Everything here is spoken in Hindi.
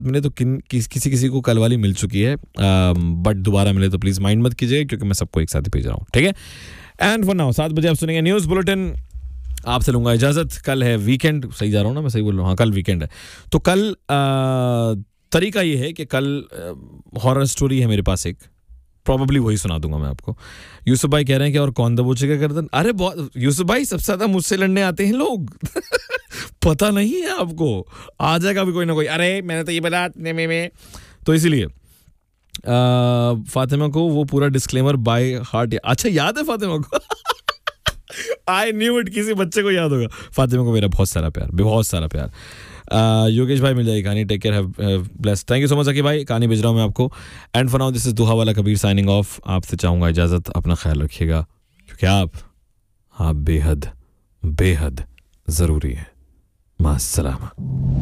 मिले तो किसी किसी को कल वाली मिल चुकी है, बट दोबारा मिले तो प्लीज माइंड मत कीजिए क्योंकि मैं सबको एक साथ ही भेज रहा हूँ, ठीक है। एंड फॉर नाउ 7 बजे आप सुनेंगे न्यूज़ बुलेटिन। आपसे लूंगा इजाजत। कल है वीकेंड, सही जा रहा हूँ ना, मैं सही बोल रहा हूँ, हाँ कल वीकेंड है। तो कल तरीका ये है कि कल हॉरर स्टोरी है मेरे पास एक, प्रॉबेबली वही सुना दूंगा मैं आपको। यूसुफ भाई कह रहे हैं कि और कौन दबोचेगा गर्दन। अरे बहुत यूसुफ भाई, सबसे ज्यादा मुझसे लड़ने आते हैं लोग पता नहीं है आपको, आ जाएगा भी कोई ना कोई, अरे मैंने तो ये बता में तो इसीलिए फातिमा को वो पूरा डिस्क्लेमर बाय हार्ट। अच्छा याद है फातिमा को आई न्यू इट, किसी बच्चे को याद होगा। फातिमा को मेरा बहुत सारा प्यार, बहुत सारा प्यार। योगेश भाई मिल जाएगी कहानी, take care, have blessed. Thank you so much अकी भाई, कहानी भेज रहा हूँ मैं आपको। And for now this is दुहा वाला कबीर साइनिंग ऑफ। आपसे चाहूंगा इजाजत, अपना ख्याल रखिएगा क्योंकि आप बेहद बेहद जरूरी है। मास्सलामा।